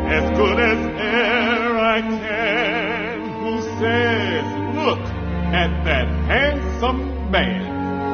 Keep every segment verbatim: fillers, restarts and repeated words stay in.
as good as e'er I can. Who says, look at that handsome man?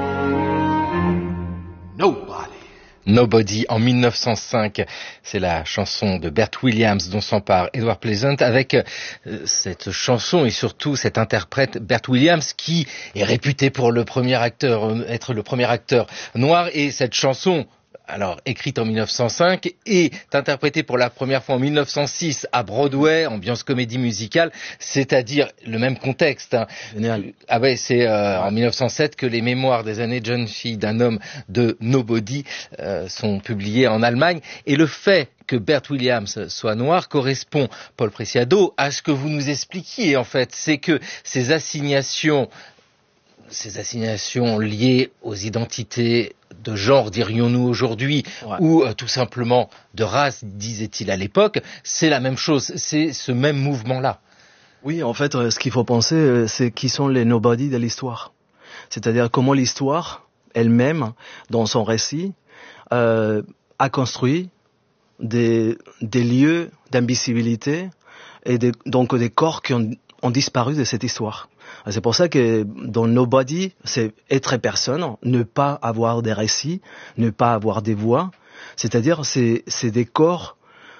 Nobody. Nobody en mille neuf cent cinq, c'est la chanson de Bert Williams dont s'empare Edward Pleasant avec euh, cette chanson et surtout cet interprète Bert Williams qui est réputé pour le premier acteur, euh, être le premier acteur noir, et cette chanson, alors écrite en mille neuf cent cinq, est interprétée pour la première fois en mille neuf cent six à Broadway, ambiance comédie musicale, c'est-à-dire le même contexte. Hein. Génial. Ah ouais, c'est euh, en mille neuf cent sept que les mémoires des années jeunes filles d'un homme de Nobody euh, sont publiées en Allemagne, et le fait que Bert Williams soit noir correspond, Paul Preciado, à ce que vous nous expliquiez en fait, c'est que ces assignations ces assignations liées aux identités de genre, dirions-nous aujourd'hui, ouais. ou euh, tout simplement de race, disait-il à l'époque, c'est la même chose, c'est ce même mouvement-là. Oui, en fait, ce qu'il faut penser, c'est qui sont les nobody de l'histoire. C'est-à-dire comment l'histoire elle-même, dans son récit, euh, a construit des, des lieux d'invisibilité et des, donc des corps qui ont, ont disparu de cette histoire. C'est pour ça que dans Nobody, c'est être personne, ne pas avoir des récits, ne pas avoir des voix. C'est-à-dire, c'est, c'est des corps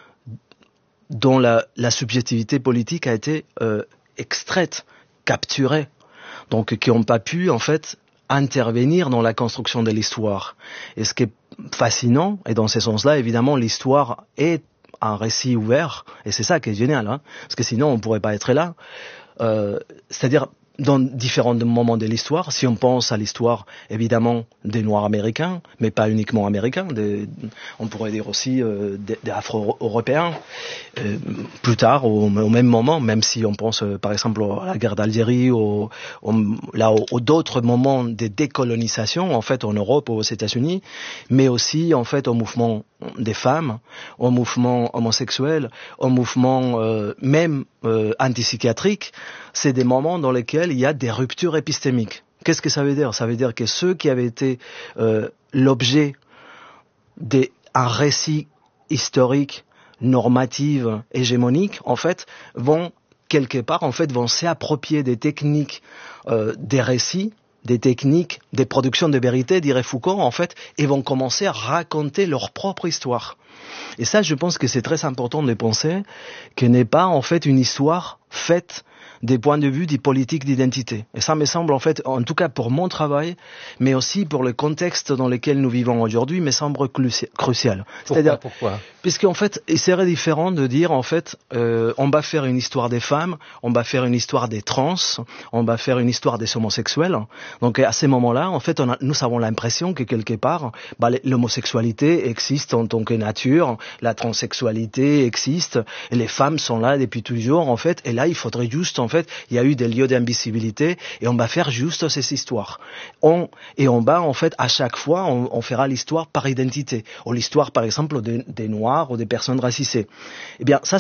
dont la, la subjectivité politique a été euh, extraite, capturée. Donc, qui n'ont pas pu, en fait, intervenir dans la construction de l'histoire. Et ce qui est fascinant, et dans ce sens-là, évidemment, l'histoire est un récit ouvert, et c'est ça qui est génial, hein, parce que sinon, on ne pourrait pas être là. Euh, c'est-à-dire, dans différents moments de l'histoire, si on pense à l'histoire, évidemment, des Noirs américains, mais pas uniquement américains, des, on pourrait dire aussi euh, des, des Afro-Européens, euh, plus tard, au, au même moment, même si on pense, euh, par exemple, à la guerre d'Algérie, ou, ou, là, aux d'autres moments de décolonisation, en fait, en Europe ou aux États-Unis, mais aussi, en fait, au mouvement des femmes, au mouvement homosexuel, au mouvement euh, même euh, antipsychiatrique, c'est des moments dans lesquels il y a des ruptures épistémiques. Qu'est-ce que ça veut dire? Ça veut dire que ceux qui avaient été euh, l'objet d'un récit historique, normatif, hégémonique, en fait, vont quelque part, en fait, vont s'approprier des techniques euh, des récits, des techniques, des productions de vérité, dirait Foucault, en fait, et vont commencer à raconter leur propre histoire. Et ça, je pense que c'est très important de penser que n'est pas, en fait, une histoire faite des points de vue des politiques d'identité. Et ça me semble, en fait, en tout cas pour mon travail, mais aussi pour le contexte dans lequel nous vivons aujourd'hui, me semble crucial. C'est-à-dire, pourquoi? Puisqu'en fait, il serait différent de dire, en fait, euh, on va faire une histoire des femmes, on va faire une histoire des trans, on va faire une histoire des homosexuels. Donc, à ces moments-là, en fait, on a, nous avons l'impression que quelque part, bah, l'homosexualité existe en tant que nature, la transsexualité existe, et les femmes sont là depuis toujours, en fait, et là, il faudrait juste, en fait, il y a eu des lieux d'invisibilité, et on va faire juste ces histoires. On, et on va, en fait, à chaque fois, on, on fera l'histoire par identité, ou l'histoire, par exemple, des, des Noirs ou des personnes racisées. Eh bien, ça,